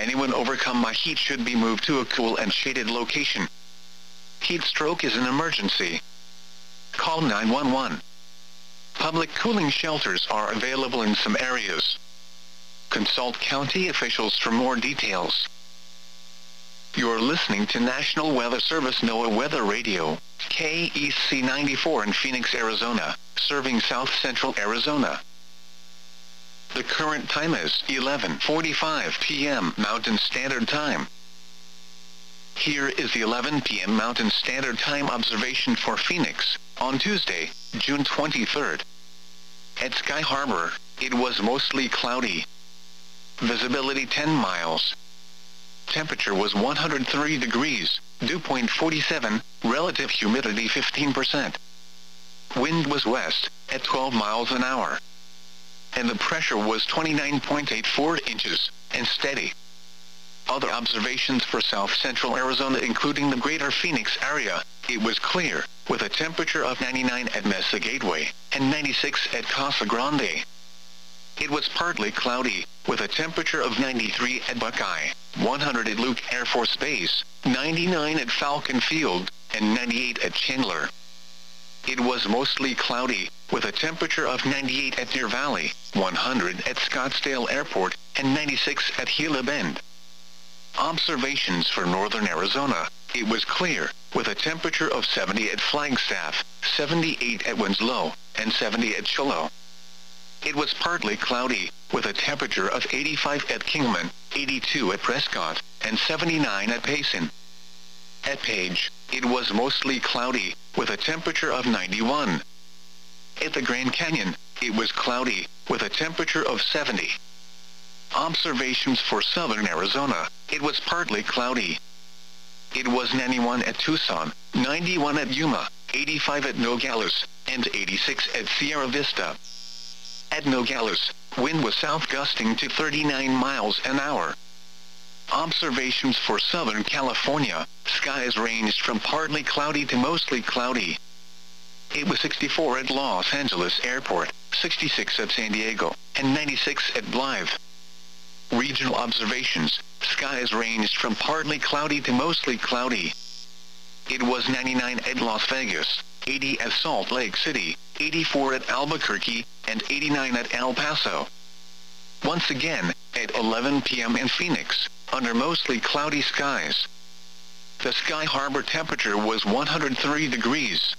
Anyone overcome by heat should be moved to a cool and shaded location. Heat stroke is an emergency. Call 911. Public cooling shelters are available in some areas. Consult county officials for more details. You're listening to National Weather Service NOAA Weather Radio, KEC 94 in Phoenix, Arizona, serving South Central Arizona. The current time is 11:45 p.m. Mountain Standard Time. Here is the 11 p.m. Mountain Standard Time observation for Phoenix, on Tuesday, June 23rd. At Sky Harbor, it was mostly cloudy. Visibility 10 miles. Temperature was 103 degrees, dew point 47, relative humidity 15%. Wind was west, at 12 miles an hour. And the pressure was 29.84 inches, and steady. Other observations for South Central Arizona including the greater Phoenix area, it was clear, with a temperature of 99 at Mesa Gateway, and 96 at Casa Grande. It was partly cloudy, with a temperature of 93 at Buckeye, 100 at Luke Air Force Base, 99 at Falcon Field, and 98 at Chandler. It was mostly cloudy, with a temperature of 98 at Deer Valley, 100 at Scottsdale Airport, and 96 at Gila Bend. Observations for northern Arizona, it was clear, with a temperature of 70 at Flagstaff, 78 at Winslow, and 70 at Shiloh. It was partly cloudy, with a temperature of 85 at Kingman, 82 at Prescott, and 79 at Payson. At Page, it was mostly cloudy, with a temperature of 91. At the Grand Canyon, it was cloudy, with a temperature of 70. Observations for southern Arizona, it was partly cloudy. It was 91 at Tucson, 91 at Yuma, 85 at Nogales, and 86 at Sierra Vista. At Nogales, wind was south gusting to 39 miles an hour. Observations for Southern California, skies ranged from partly cloudy to mostly cloudy. It was 64 at Los Angeles Airport, 66 at San Diego, and 96 at Blythe. Regional observations, skies ranged from partly cloudy to mostly cloudy. It was 99 at Las Vegas, 80 at Salt Lake City, 84 at Albuquerque, and 89 at El Paso. Once again, at 11 p.m. in Phoenix, under mostly cloudy skies. The Sky Harbor temperature was 103 degrees.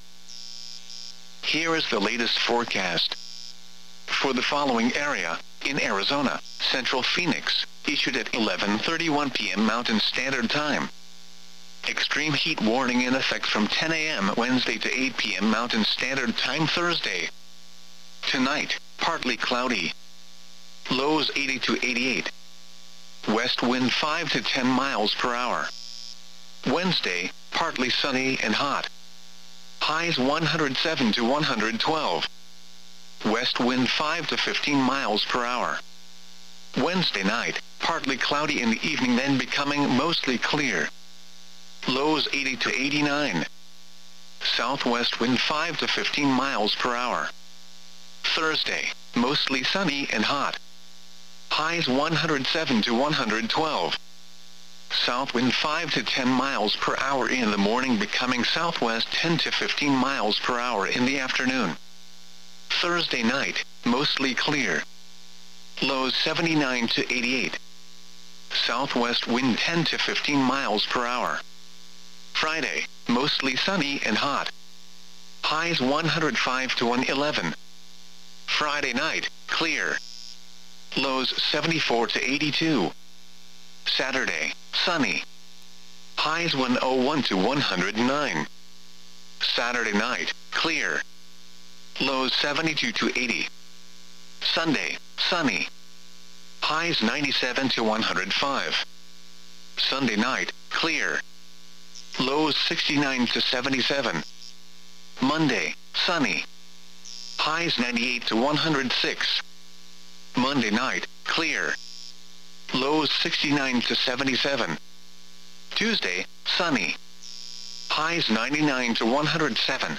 Here is the latest forecast. For the following area, in Arizona, Central Phoenix, issued at 11:31 p.m. Mountain Standard Time. Extreme heat warning in effect from 10 a.m. Wednesday to 8 p.m. Mountain Standard Time Thursday. Tonight, partly cloudy. Lows 80 to 88. West wind 5 to 10 miles per hour. Wednesday, partly sunny and hot. Highs 107 to 112. West wind 5 to 15 miles per hour. Wednesday night, partly cloudy in the evening then becoming mostly clear. Lows 80 to 89. Southwest wind 5 to 15 miles per hour. Thursday, mostly sunny and hot. Highs 107 to 112. South wind 5 to 10 miles per hour in the morning becoming southwest 10 to 15 miles per hour in the afternoon. Thursday night, mostly clear. Lows 79 to 88. Southwest wind 10 to 15 miles per hour. Friday, mostly sunny and hot. Highs 105 to 111. Friday night, clear. Lows 74 to 82. Saturday, sunny. Highs 101 to 109. Saturday night, clear. Lows 72 to 80. Sunday, sunny. Highs 97 to 105. Sunday night, clear. Lows 69 to 77. Monday, sunny. Highs 98 to 106. Monday night, clear. Lows 69 to 77. Tuesday, sunny. Highs 99 to 107.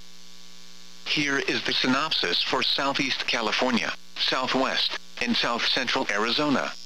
Here is the synopsis for Southeast California, Southwest, and South Central Arizona.